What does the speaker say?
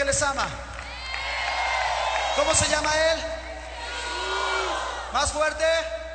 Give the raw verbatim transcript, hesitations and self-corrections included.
les ama? ¿Cómo se llama Él? ¿Más fuerte?